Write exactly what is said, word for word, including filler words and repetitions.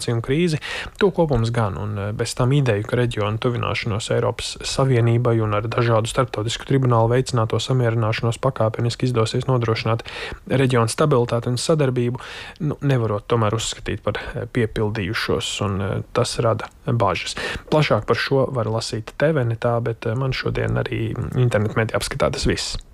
migrāciju un krīzi, to kopums gan, un bez tam ideju, ka reģionu tuvināšanos Eiropas Savienībai un ar dažādu starptautisku tribunālu veicināto samierināšanos pakāpeniski izdosies nodrošināt reģionu stabilitāti un sadarbību, nu, nevarot tomēr uzskatīt par piepildījušos, un tas rada bažas. Plašāk par šo var lasīt T V netā, bet man šodien arī internetu mediju apskatā tas viss.